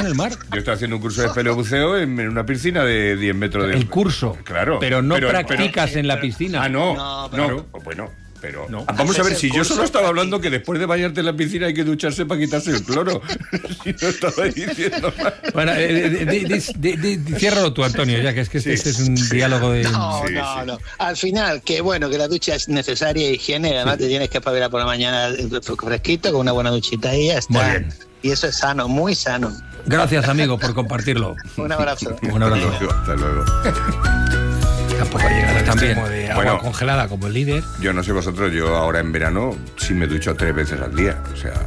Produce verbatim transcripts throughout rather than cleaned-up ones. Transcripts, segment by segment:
en el mar. Yo estoy haciendo un curso de paleobuceo en, en una piscina de diez metros de... El curso. Claro. Pero no pero, practicas pero, en la piscina. Ah, no. No, No, pero- no. Bueno, pero... No. Vamos a ver, Haces si el yo curso solo estaba para hablando ti. que después de bañarte en la piscina hay que ducharse para quitarse el cloro. Si no estaba diciendo más. Bueno, eh, di, di, di, di, di, ciérralo tú, Antonio, ya que es que este, Sí, este es un sí. diálogo de... No, Sí, no, sí. no. Al final, que bueno, que la ducha es necesaria, higiene, y además te tienes que espabilar por la mañana fresquito con una buena duchita y ya está. Muy bien. Y eso es sano, muy sano. Gracias, amigo, por compartirlo. Un abrazo. Un abrazo. Hasta luego. Tampoco llegar al También. extremo de agua Bueno. congelada como el líder. Yo no sé vosotros, yo ahora en verano sí me ducho tres veces al día. O sea,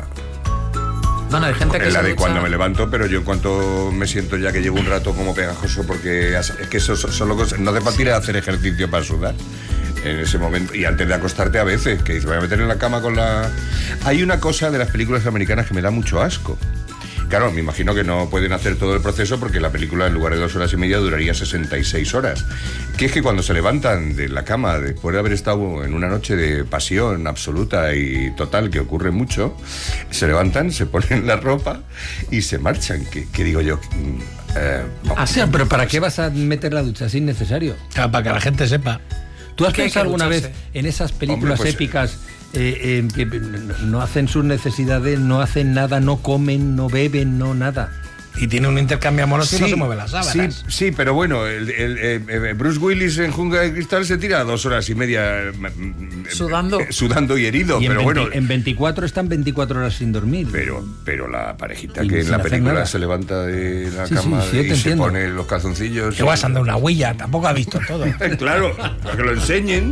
Bueno, hay gente que es la se de ducha- cuando me levanto, pero yo en cuanto me siento ya que llevo un rato como pegajoso, porque es que eso son solo cosas, no hace falta ir a hacer ejercicio para sudar. En ese momento, y antes de acostarte a veces, que dices, voy a meter en la cama con la... Hay una cosa de las películas americanas que me da mucho asco. Claro, me imagino que no pueden hacer todo el proceso porque la película en lugar de dos horas y media duraría sesenta y seis horas. Que es que cuando se levantan de la cama después de haber estado en una noche de pasión absoluta y total, que ocurre mucho, se levantan, se ponen la ropa y se marchan. Que, que digo yo... mm, eh, vamos. Ah, sí, pero ¿para qué vas a meter la ducha? Es innecesario. Claro, para que la gente sepa. ¿Tú has ¿Qué hay pensado que alguna ducharse? vez en esas películas Hombre, pues, épicas eh, eh, que no hacen sus necesidades, no hacen nada, no comen, no beben, no nada? Y tiene un intercambio amoroso y no se mueve las sábanas. Sí, sí, pero bueno, el, el- el- Bruce Willis en Jungla de Cristal se tira dos horas y media mm, mm, Sudando. eh, sudando y herido, Y en, pero veinte bueno. en veinticuatro están veinticuatro horas sin dormir. Pero, pero la parejita Y que en sin la hacer película nada. se levanta de la Sí, sí, cama sí, yo te y se entiendo. pone los calzoncillos. Que vas a andar una huella, tampoco ha visto todo. Claro, para que lo enseñen.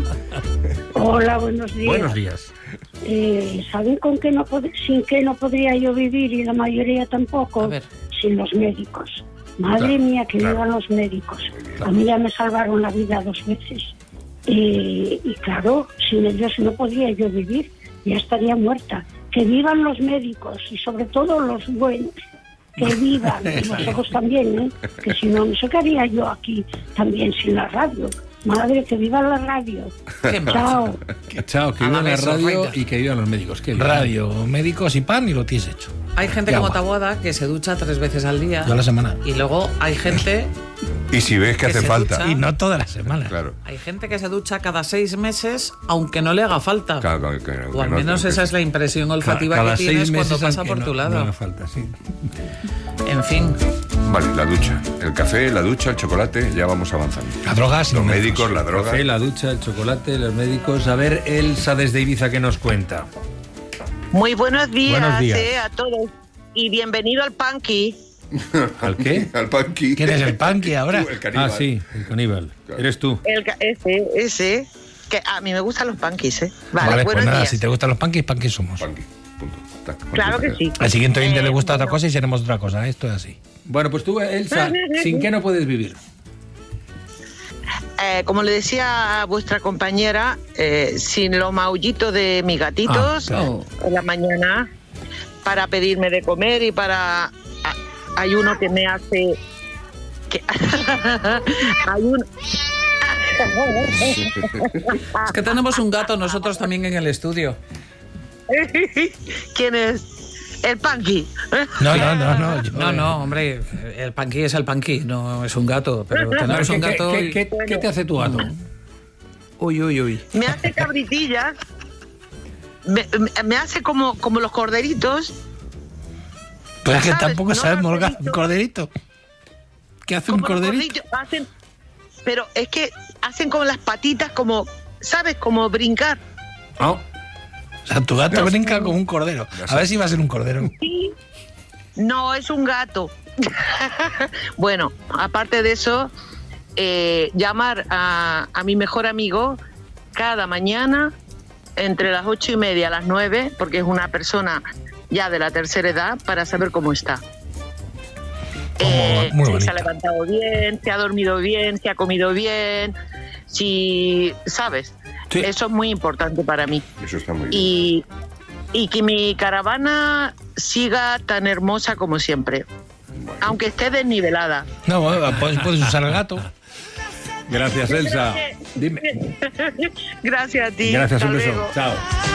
Hola, buenos días. Buenos días. Eh, ¿Saben con qué no pod- sin qué no podría yo vivir y la mayoría tampoco? A ver. Sin los médicos. Madre Claro, mía, que claro. vivan los médicos. A mí ya me salvaron la vida dos veces. Eh, y claro, sin ellos no podría yo vivir. Ya estaría muerta. Que vivan los médicos y sobre todo los buenos. Que vivan. Y los otros también, ¿eh? Que si no, no sé qué haría yo aquí también sin la radio. Madre, que viva la radio. Qué mal. Chao. Que, chao, que A la vivan la mesa, radio Reina. y que vivan los médicos. Qué bien. Radio, médicos y pan y lo tienes hecho. Hay gente Y como agua. Taboada que se ducha tres veces al día. Toda la semana. Y luego hay gente, Y si ves que, Que hace se falta. ducha. Y no toda la semana. Claro. hay gente que se ducha cada seis meses, aunque no le haga falta. Claro, que- que- o al que no- menos que- esa es la impresión Ca- olfativa cada que seis tienes meses cuando pasa aunque por no- tu no lado. haga falta, sí. En fin. Vale, la ducha. El café, la ducha, el chocolate, ya vamos avanzando. La droga sin Los médicos. médicos, la droga. Café, la ducha, el chocolate, los médicos. A ver, Elsa desde Ibiza, ¿qué nos cuenta? Muy buenos días, Buenos días. eh, a todos y bienvenido al Punky. ¿Al qué? Al panqui. ¿Quién es el punky ahora? Tú, el caníbal. Ah, sí, el caníbal. Claro. Eres tú. El, ca- ese, ese, que a mí me gustan los punkies, ¿eh? Vale, Vale, pues buenos nada, días. si te gustan los punkies, punkies somos. Panqui. Punto. Tac, Claro que punto. sí. Al siguiente oyente Eh, le gusta otra bueno. cosa y seremos otra cosa. Esto es así. Bueno, pues tú, Elsa, ¿sin qué no puedes vivir? Eh, como le decía a vuestra compañera, eh, sin los maullitos de mis gatitos Ah, claro. en la mañana para pedirme de comer y para... a- hay uno que me hace... Que, hay uno... Es que tenemos un gato nosotros también en el estudio. ¿Quién es? El Punky. No, no, no, no. yo- No, no, hombre, el panqui es el panqui, no es un gato, pero tenemos ¿Qué, un qué- gato... qué- y- qué- qué te hace tu gato? Uy, uy, uy. Me hace cabritillas. Me, me- me hace como, como los corderitos. Pero es que ¿sabes? tampoco No sabes lo he molgar un visto. corderito. ¿Qué hace un Como los corderito? gorditos, hacen, pero es que hacen como las patitas, como, ¿sabes? Como brincar. Ah, O sea, tu gato brinca como un cordero. A ver si va a ser un cordero. Sí. No, es un gato. Bueno, aparte de eso, eh, llamar a, a mi mejor amigo cada mañana entre las ocho y media a las nueve, porque es una persona ya de la tercera edad, para saber cómo está. Eh, muy si se bonito. ha levantado bien, si ha dormido bien, si ha comido bien, si, ¿sabes? Sí. Eso es muy importante para mí. Eso está muy bien. Y, y que mi caravana siga tan hermosa como siempre, aunque esté desnivelada. No, puedes, puedes usar el gato. gracias, Elsa. Dime. Gracias a ti. Gracias, Hasta un beso. luego. Chao.